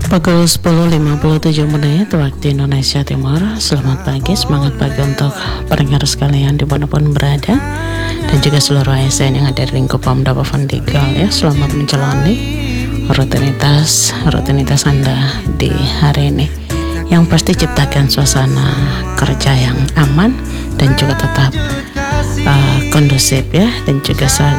Pukul 10.57 menit waktu Indonesia Timur. Selamat pagi, semangat pagi untuk pendengar sekalian dimanapun berada, dan juga seluruh ASN yang ada di lingkup Pemda Pavandikal ya. Selamat menjalani rutinitas Anda di hari ini, yang pasti ciptakan suasana kerja yang aman dan juga tetap kondusif ya, dan juga